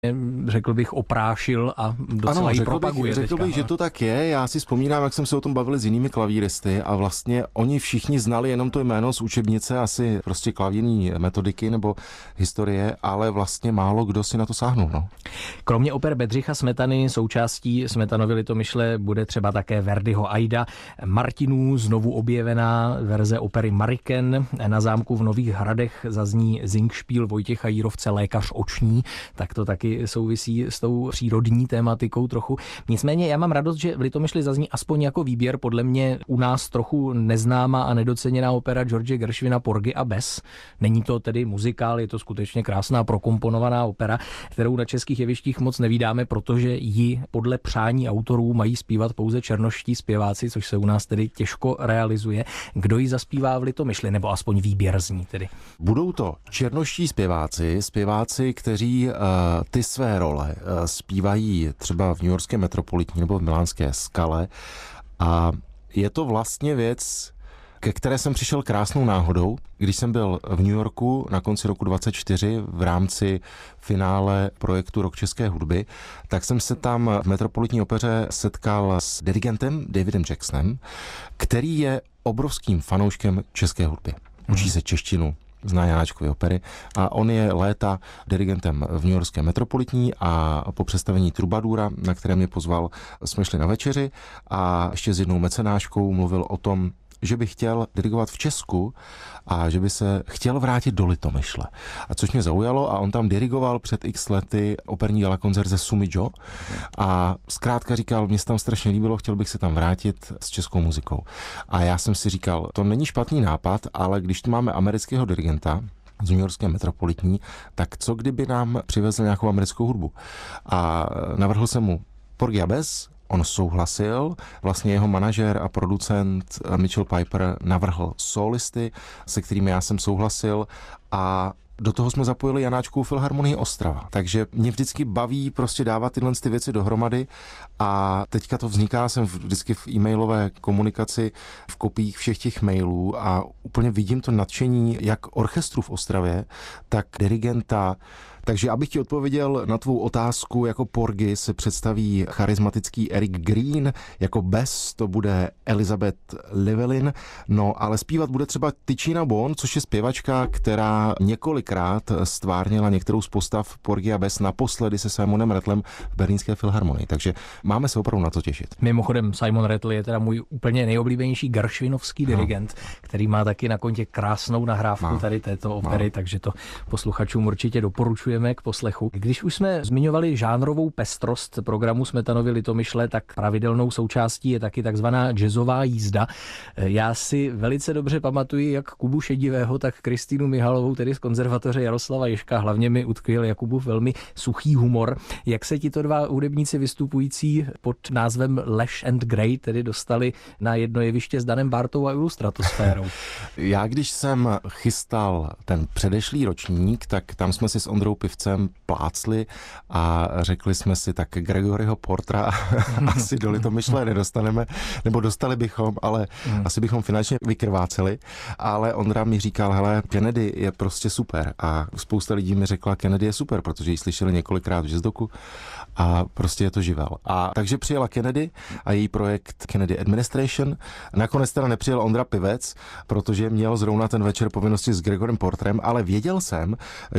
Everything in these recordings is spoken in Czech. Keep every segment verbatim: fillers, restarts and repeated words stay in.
řekl bych, oprášil a docela ano, ji řekl propaguje bych, řekl teďka. bych, že to tak je. Já si vzpomínám, jak jsem se o tom bavili s jinými klavíristy a vlastně oni všichni znali jenom to jméno z učebnice, asi prostě klavírní metodiky nebo historie, ale vlastně málo kdo si na to sáhnul. No. Kromě oper Bedřicha Smetany součástí Smetanovy Litomyšle bude třeba také Verdiho Aida, Martinů znovu objevená verze opery Mariken, na zámku v Nových Hradech zazní Singspiel Vojtěcha Jírovce Lékař oční, tak to taky souvisí s tou přírodní tématikou trochu. Nicméně já mám radost, že v Litomyšli zazní aspoň jako výběr podle mě u nás trochu neznámá a nedoceněná opera George Gershwina Porgy a Bess. Není to tedy muzikál, je to skutečně krásná prokomponovaná opera, kterou na českých jevištích moc nevídáme, protože ji podle přání autorů mají zpívat pouze černošští zpěváci, což se u nás tedy těžko realizuje. Kdo ji zaspívá v Litomyšli, nebo aspoň výběr z ní tedy? Budou to černošští zpěváci, zpěváci, kteří uh, ty své role uh, zpívají třeba v newyorské Metropolitní nebo v milánské Skale a je to vlastně věc, ke které jsem přišel krásnou náhodou, když jsem byl v New Yorku na konci roku dvacet čtyři v rámci finále projektu Rok české hudby, tak jsem se tam v Metropolitní opeře setkal s dirigentem Davidem Jacksonem, který je obrovským fanouškem české hudby. Učí se češtinu, zná Janáčkovy opery a on je léta dirigentem v newyorské Metropolitní a po představení Trubadura, na které mě pozval, jsme šli na večeři a ještě s jednou mecenáškou mluvil o tom, že by chtěl dirigovat v Česku a že by se chtěl vrátit do Litomyšle. A což mě zaujalo a on tam dirigoval před x lety operní galakoncert ze Sumijo a zkrátka říkal, mě se tam strašně líbilo, chtěl bych se tam vrátit s českou muzikou. A já jsem si říkal, to není špatný nápad, ale když tu máme amerického dirigenta, z newyorské Metropolitní, tak co kdyby nám přivezl nějakou americkou hudbu? A navrhl jsem mu Porgy a Bess, on souhlasil, vlastně jeho manažer a producent Mitchell Piper navrhl solisty, se kterými já jsem souhlasil a do toho jsme zapojili Janáčkovou filharmonii Ostrava. Takže mě vždycky baví prostě dávat tyhle ty věci dohromady a teďka to vzniká, jsem vždycky v e-mailové komunikaci, v kopiích všech těch mailů a úplně vidím to nadšení jak orchestru v Ostravě, tak dirigenta. Takže abych ti odpověděl na tvou otázku, jako Porgy se představí charismatický Eric Green, jako Bess to bude Elizabeth Llewellyn, no ale zpívat bude třeba Ticina Bond, což je zpěvačka, která několikrát stvárnila některou z postav Porgy a Bess naposledy se Simonem Rattlem v Berlínské filharmonii, takže máme se opravdu na to těšit. Mimochodem Simon Rattle je teda můj úplně nejoblíbenější gershwinovský dirigent, no. který má taky na kontě krásnou nahrávku no. tady této opery, no. takže to posluchačům určitě doporučuji k poslechu. Když už jsme zmiňovali žánrovou pestrost programu Smetanovy Litomyšle, tak pravidelnou součástí je taky takzvaná jazzová jízda. Já si velice dobře pamatuji jak Kubu Šedivého, tak Kristýnu Mihalovou, tedy z konzervatoře Jaroslava Ježka. Hlavně mi utkvěl Jakubův velmi suchý humor. Jak se tito dva hudebníci vystupující pod názvem Lež and Grey tedy dostali na jedno jeviště s Danem Bártou a Ilustratosférou? Já když jsem chystal ten předešlý ročník, tak tam jsme si s Ondrou Pivcem plácli a řekli jsme si, tak Gregoryho Portra asi do Litomyšle nedostaneme, nebo dostali bychom, ale hmm. asi bychom finančně vykrváceli, ale Ondra mi říkal, hele, Kennedy je prostě super a spousta lidí mi řekla, Kennedy je super, protože ji slyšeli několikrát v Jazzdoku a prostě je to živel. A takže přijela Kennedy a její projekt Kennedy Administration. Nakonec teda nepřijel Ondra Pivec, protože měl zrovna ten večer povinnosti s Gregorem Portrem, ale věděl jsem,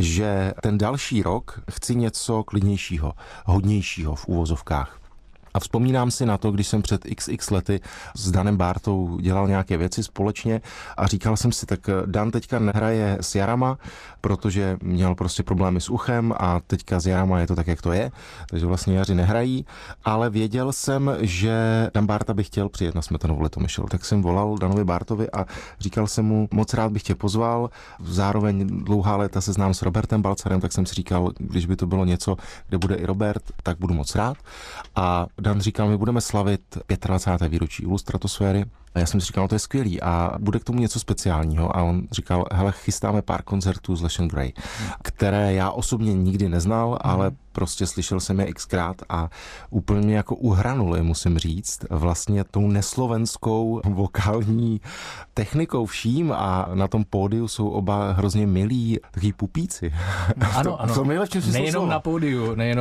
že ten další rok chci něco klidnějšího, hodnějšího v úvozovkách. A vzpomínám si na to, když jsem před iks iks lety s Danem Bártou dělal nějaké věci společně a říkal jsem si, tak Dan teďka nehraje s Jarama, protože měl prostě problémy s uchem a teďka s Jarama je to tak, jak to je, takže vlastně Jaři nehrají, ale věděl jsem, že Dan Bárta by chtěl přijet na Smetanovu Litomyšl, tak jsem volal Danovi Bártovi a říkal jsem mu, moc rád bych tě pozval, zároveň dlouhá léta se znám s Robertem Balcarem, tak jsem si říkal, když by to bylo něco, kde bude i Robert, tak budu moc rád. A Dan říkal, my budeme slavit dvacáté páté výročí Ulu Stratosféry. A já jsem si říkal, no to je skvělý a bude k tomu něco speciálního. A on říkal, hele, chystáme pár koncertů z Lesh and Grey, které já osobně nikdy neznal, mm. ale prostě slyšel jsem je xkrát a úplně mě jako uhranuli, musím říct, vlastně tou neslovenskou vokální technikou vším a na tom pódiu jsou oba hrozně milí, takový pupíci. Ano, ano. V tom nejlepším nejenom na pódiu, nejenom